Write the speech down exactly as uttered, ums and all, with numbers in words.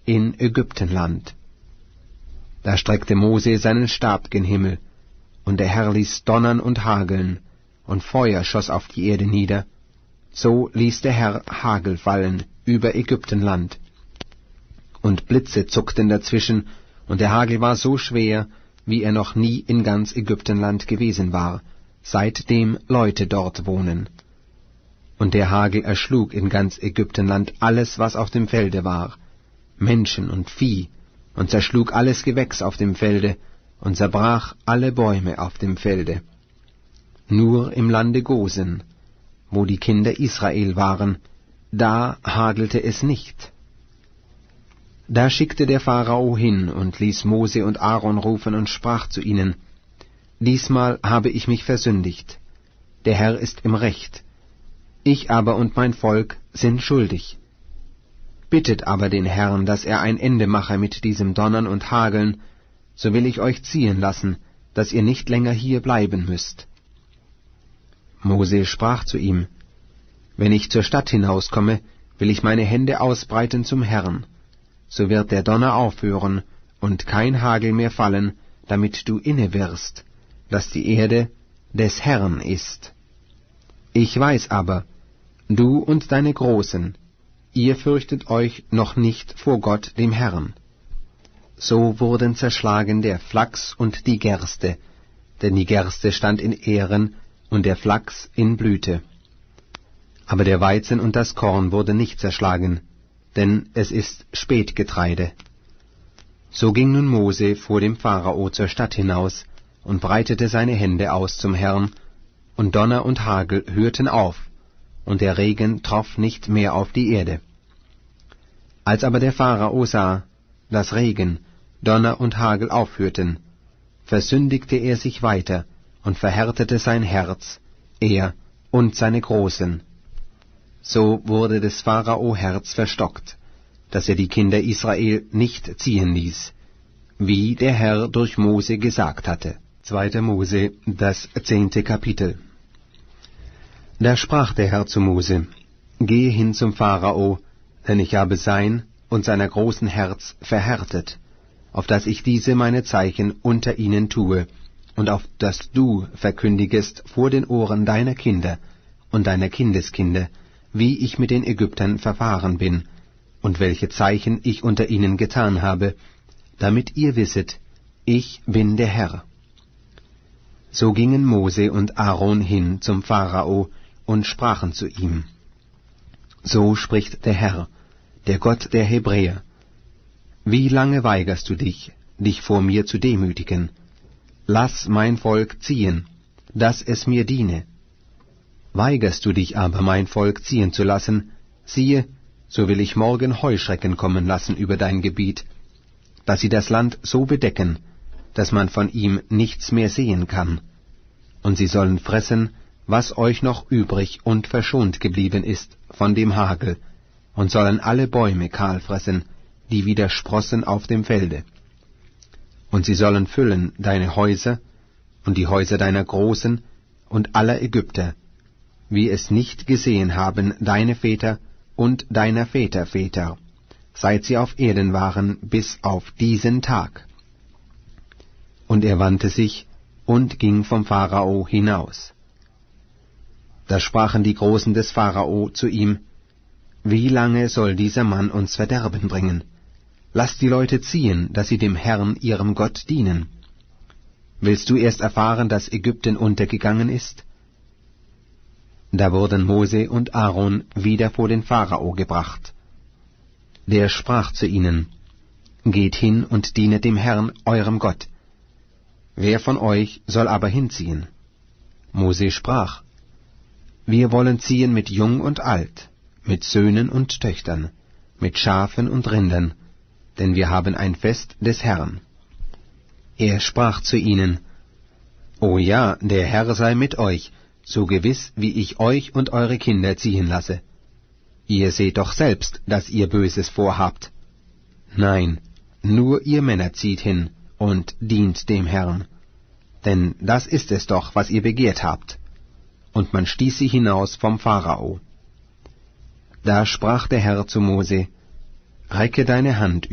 in Ägyptenland. Da streckte Mose seinen Stab gen Himmel, und der Herr ließ donnern und hageln, und Feuer schoss auf die Erde nieder. So ließ der Herr Hagel fallen über Ägyptenland. Und Blitze zuckten dazwischen, und der Hagel war so schwer, wie er noch nie in ganz Ägyptenland gewesen war, seitdem Leute dort wohnen. Und der Hagel erschlug in ganz Ägyptenland alles, was auf dem Felde war, Menschen und Vieh, und zerschlug alles Gewächs auf dem Felde, und zerbrach alle Bäume auf dem Felde. Nur im Lande Gosen, wo die Kinder Israel waren, da hagelte es nicht. Da schickte der Pharao hin und ließ Mose und Aaron rufen und sprach zu ihnen: Diesmal habe ich mich versündigt, der Herr ist im Recht, ich aber und mein Volk sind schuldig. Bittet aber den Herrn, dass er ein Ende mache mit diesem Donnern und Hageln, so will ich euch ziehen lassen, dass ihr nicht länger hier bleiben müsst. Mose sprach zu ihm: Wenn ich zur Stadt hinauskomme, will ich meine Hände ausbreiten zum Herrn. So wird der Donner aufhören und kein Hagel mehr fallen, damit du inne wirst, dass die Erde des Herrn ist. Ich weiß aber, du und deine Großen, ihr fürchtet euch noch nicht vor Gott dem Herrn. So wurden zerschlagen der Flachs und die Gerste, denn die Gerste stand in Ähren und der Flachs in Blüte. Aber der Weizen und das Korn wurde nicht zerschlagen, denn es ist Spätgetreide. So ging nun Mose vor dem Pharao zur Stadt hinaus und breitete seine Hände aus zum Herrn, und Donner und Hagel hörten auf, und der Regen troff nicht mehr auf die Erde. Als aber der Pharao sah, dass Regen, Donner und Hagel aufhörten, versündigte er sich weiter und verhärtete sein Herz, er und seine Großen. So wurde des Pharao Herz verstockt, dass er die Kinder Israel nicht ziehen ließ, wie der Herr durch Mose gesagt hatte. Zweiter Mose, das zehnte Kapitel. Da sprach der Herr zu Mose: Gehe hin zum Pharao, denn ich habe sein und seiner großen Herz verhärtet, auf dass ich diese meine Zeichen unter ihnen tue, und auf dass du verkündigest vor den Ohren deiner Kinder und deiner Kindeskinder, wie ich mit den Ägyptern verfahren bin, und welche Zeichen ich unter ihnen getan habe, damit ihr wisset, ich bin der Herr. So gingen Mose und Aaron hin zum Pharao und sprachen zu ihm: So spricht der Herr, der Gott der Hebräer: Wie lange weigerst du dich, dich vor mir zu demütigen? Lass mein Volk ziehen, dass es mir diene. Weigerst du dich aber, mein Volk ziehen zu lassen, siehe, so will ich morgen Heuschrecken kommen lassen über dein Gebiet, dass sie das Land so bedecken, dass man von ihm nichts mehr sehen kann. Und sie sollen fressen, was euch noch übrig und verschont geblieben ist von dem Hagel, und sollen alle Bäume kahl fressen, die wieder sprossen auf dem Felde. Und sie sollen füllen deine Häuser und die Häuser deiner Großen und aller Ägypter, wie es nicht gesehen haben deine Väter und deiner Väter Väter, seit sie auf Erden waren bis auf diesen Tag. Und er wandte sich und ging vom Pharao hinaus. Da sprachen die Großen des Pharao zu ihm: Wie lange soll dieser Mann uns Verderben bringen? Lass die Leute ziehen, dass sie dem Herrn ihrem Gott dienen. Willst du erst erfahren, dass Ägypten untergegangen ist? Da wurden Mose und Aaron wieder vor den Pharao gebracht. Der sprach zu ihnen: Geht hin und dienet dem Herrn eurem Gott. Wer von euch soll aber hinziehen? Mose sprach: Wir wollen ziehen mit Jung und Alt, mit Söhnen und Töchtern, mit Schafen und Rindern, denn wir haben ein Fest des Herrn. Er sprach zu ihnen: O ja, der Herr sei mit euch, so gewiss, wie ich euch und eure Kinder ziehen lasse. Ihr seht doch selbst, dass ihr Böses vorhabt. Nein, nur ihr Männer zieht hin und dient dem Herrn. Denn das ist es doch, was ihr begehrt habt. Und man stieß sie hinaus vom Pharao. Da sprach der Herr zu Mose: Recke deine Hand